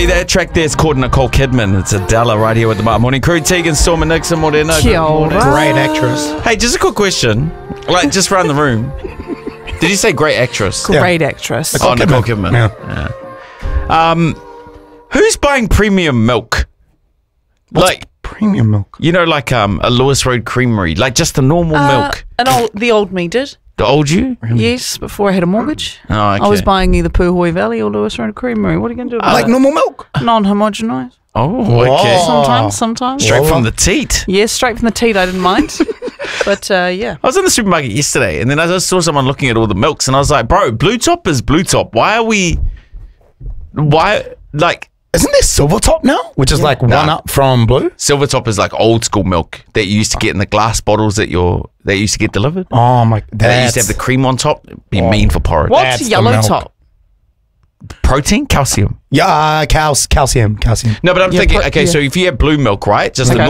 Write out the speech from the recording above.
That track there's called Nicole Kidman. It's Adela right here with the Morning Crew. Tegan, Storm and Nixon, Morena. Kia ora. Great actress. Hey, just a quick question. Like, just around the room. Did you say great actress? Great actress. Nicole Kidman. Yeah. Who's buying premium milk? Like Premium milk. you know, like a Lewis Road Creamery, like just the normal milk. The old me did. The old you? Yes, before I had a mortgage. Oh, okay. I was buying either Puhoi Valley or Lewis Road Creamery. What are you going to do about Like it? normal milk. Non-homogenised. Oh, okay. Whoa. Sometimes. Straight from the teat. Yes, straight from the teat. I didn't mind. But, yeah. I was in the supermarket yesterday, and then I just saw someone looking at all the milks, and I was like, bro, Blue Top is Blue Top. Isn't there Silver Top now? Which is like one up from Blue? Silver Top is like old school milk that you used to get in the glass bottles that used to get delivered. Oh my. They used to have the cream on top. It'd be mean for porridge. What's That's the yellow milk. top? Protein? Calcium. Yeah, calcium. No, but I'm thinking, so if you have blue milk, right? Just the